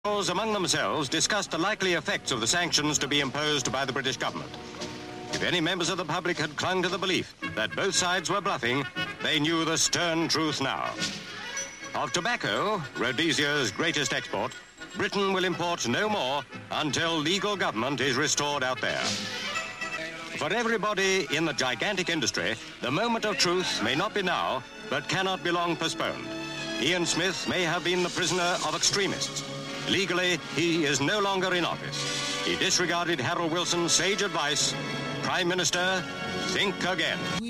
among themselves discussed the likely effects of the sanctions to be imposed by the British government. If any members of the public had clung to the belief that both sides were bluffing, they knew the stern truth now. Of tobacco, Rhodesia's greatest export, Britain will import no more until legal government is restored out there. For everybody in the gigantic industry, the moment of truth may not be now, but cannot be long postponed. Ian Smith may have been the prisoner of extremists. Legally, he is no longer in office. He disregarded Harold Wilson's sage advice. Prime Minister, think again.